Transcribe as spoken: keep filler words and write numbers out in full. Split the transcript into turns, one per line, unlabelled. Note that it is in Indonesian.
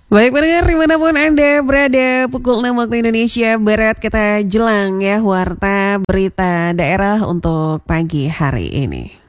Baik pendengar dimanapun Anda berada, pukul enam waktu Indonesia Barat kita jelang ya warta berita daerah untuk pagi hari ini.